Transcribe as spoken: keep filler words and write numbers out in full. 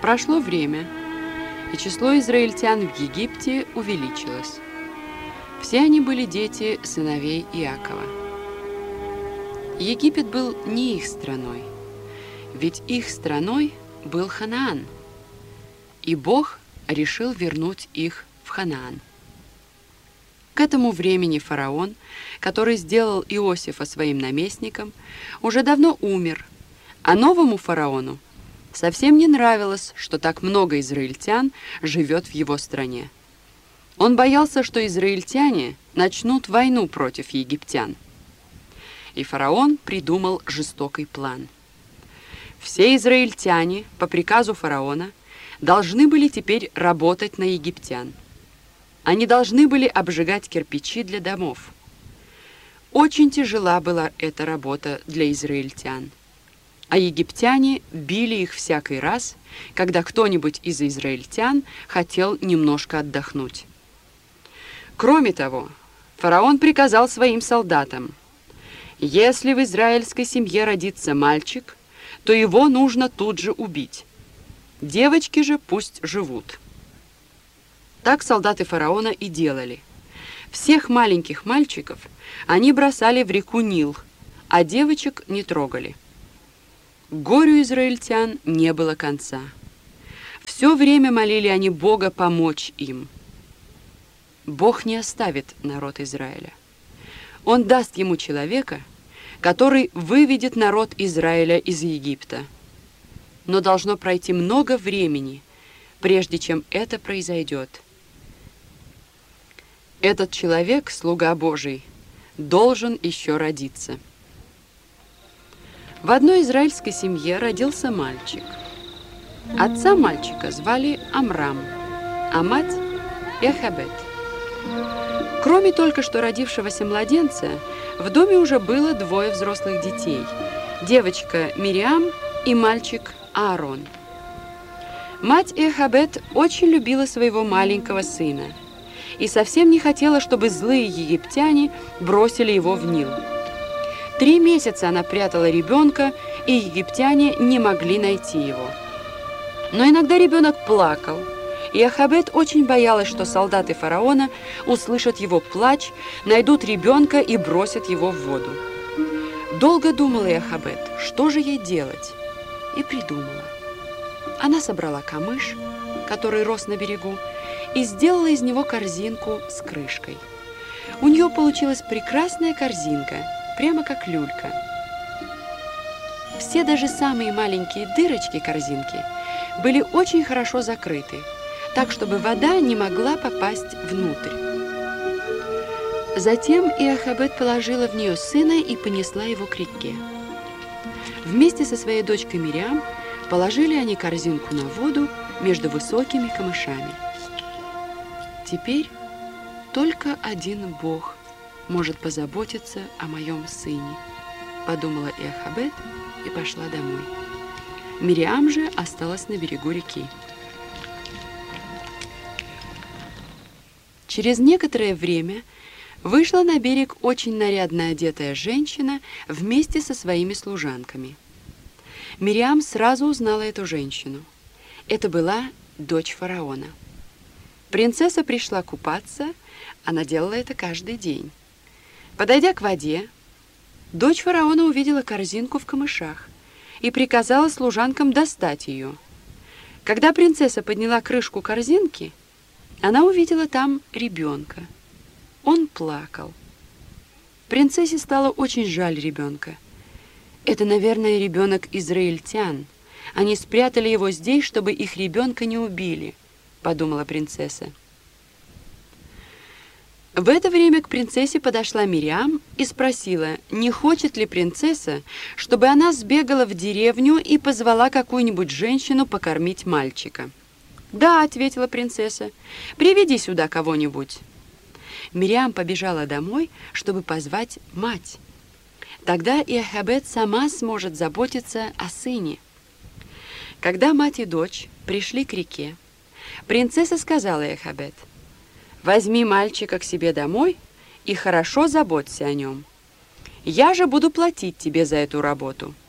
Прошло время, и число израильтян в Египте увеличилось. Все они были дети сыновей Иакова. Египет был не их страной, ведь их страной был Ханаан, и Бог решил вернуть их в Ханаан. К этому времени фараон, который сделал Иосифа своим наместником, уже давно умер, а новому фараону совсем не нравилось, что так много израильтян живет в его стране. Он боялся, что израильтяне начнут войну против египтян. И фараон придумал жестокий план. Все израильтяне по приказу фараона должны были теперь работать на египтян. Они должны были обжигать кирпичи для домов. Очень тяжела была эта работа для израильтян. А египтяне били их всякий раз, когда кто-нибудь из израильтян хотел немножко отдохнуть. Кроме того, фараон приказал своим солдатам: если в израильской семье родится мальчик, то его нужно тут же убить. Девочки же пусть живут. Так солдаты фараона и делали. Всех маленьких мальчиков они бросали в реку Нил, а девочек не трогали. Горю израильтян не было конца. Все время молили они Бога помочь им. Бог не оставит народ Израиля. Он даст ему человека, который выведет народ Израиля из Египта. Но должно пройти много времени, прежде чем это произойдет. Этот человек, слуга Божий, должен еще родиться. В одной израильской семье родился мальчик. Отца мальчика звали Амрам, а мать – Йохабед. Кроме только что родившегося младенца, в доме уже было двое взрослых детей – девочка Мириам и мальчик Аарон. Мать Йохабед очень любила своего маленького сына и совсем не хотела, чтобы злые египтяне бросили его в Нил. Три месяца она прятала ребенка, и египтяне не могли найти его. Но иногда ребенок плакал, и Йохабед очень боялась, что солдаты фараона услышат его плач, найдут ребенка и бросят его в воду. Долго думала Йохабед, что же ей делать, и придумала. Она собрала камыш, который рос на берегу, и сделала из него корзинку с крышкой. У нее получилась прекрасная корзинка, прямо как люлька. Все, даже самые маленькие дырочки корзинки, были очень хорошо закрыты, так, чтобы вода не могла попасть внутрь. Затем Йохабед положила в нее сына и понесла его к реке. Вместе со своей дочкой Мириам положили они корзинку на воду между высокими камышами. Теперь только один Бог может позаботиться о моем сыне, подумала Йохабед и пошла домой. Мириам же осталась на берегу реки. Через некоторое время вышла на берег очень нарядно одетая женщина вместе со своими служанками. Мириам сразу узнала эту женщину. Это была дочь фараона. Принцесса пришла купаться, она делала это каждый день. Подойдя к воде, дочь фараона увидела корзинку в камышах и приказала служанкам достать ее. Когда принцесса подняла крышку корзинки, она увидела там ребенка. Он плакал. Принцессе стало очень жаль ребенка. Это, наверное, ребенок израильтян. Они спрятали его здесь, чтобы их ребенка не убили, подумала принцесса. В это время к принцессе подошла Мириам и спросила, не хочет ли принцесса, чтобы она сбегала в деревню и позвала какую-нибудь женщину покормить мальчика. «Да», — ответила принцесса, — «приведи сюда кого-нибудь». Мириам побежала домой, чтобы позвать мать. Тогда Йохабед сама сможет заботиться о сыне. Когда мать и дочь пришли к реке, принцесса сказала Йохабед: «Возьми мальчика к себе домой и хорошо заботься о нем. Я же буду платить тебе за эту работу».